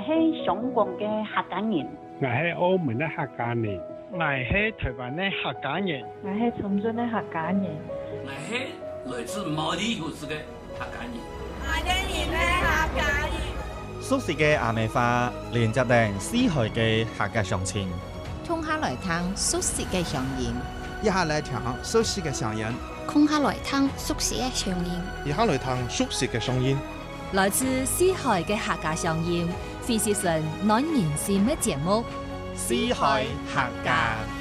係香港嘅客家人， 我係澳門嘅客家人， 我係台灣嘅客家人， 我係長春嘅客家人， 我係來自毛里求斯嘅客家人， 我哋係客家人。 熟悉嘅阿美花連接定四海嘅客家鄉親， 通下來聽熟悉嘅聲音， 一下來聽熟悉嘅聲音， 空下來聽熟悉嘅聲音， 一下來聽熟悉嘅聲音， 來自四海嘅客家聲音，非是純暖人心嘅節目， 四海客家。